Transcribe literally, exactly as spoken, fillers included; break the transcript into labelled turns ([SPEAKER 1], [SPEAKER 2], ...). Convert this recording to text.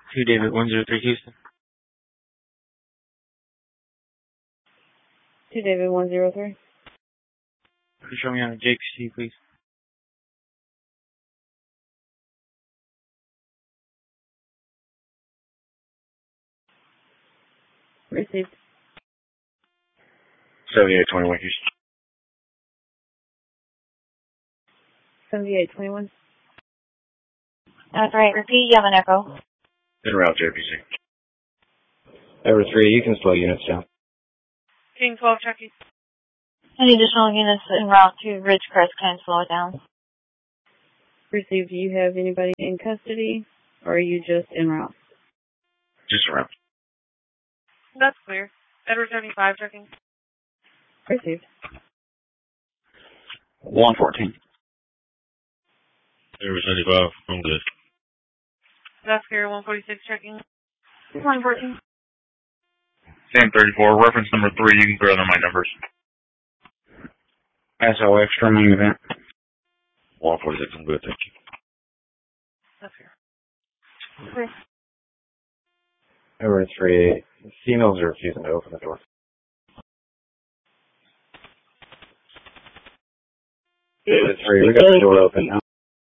[SPEAKER 1] Two David one zero three Houston.
[SPEAKER 2] Two David one zero three.
[SPEAKER 1] Could you show me on a J P C, please?
[SPEAKER 2] Received.
[SPEAKER 3] seventy-eight twenty-one Houston.
[SPEAKER 2] seventy-eight twenty-one.
[SPEAKER 4] That's right. Repeat. You have an echo.
[SPEAKER 3] En route J P C.
[SPEAKER 5] Ever three, you can slow units down.
[SPEAKER 2] King twelve Chucky.
[SPEAKER 4] Any additional units en route to Ridgecrest can slow it down.
[SPEAKER 2] Received. Do you have anybody in custody, or are you just en route?
[SPEAKER 3] Just around.
[SPEAKER 2] That's clear. Edward seventy-five checking. Received.
[SPEAKER 3] one fourteen.
[SPEAKER 6] Edward seventy-five, I'm good.
[SPEAKER 2] That's clear. one forty-six checking.
[SPEAKER 4] one fourteen.
[SPEAKER 3] Sam thirty-four, reference number three, you can throw them my numbers.
[SPEAKER 5] S O X training event.
[SPEAKER 6] one forty-six, I'm good, thank you.
[SPEAKER 2] That's clear.
[SPEAKER 4] Clear.
[SPEAKER 5] Ever three, females are refusing to open the door. David three, we got the door open now.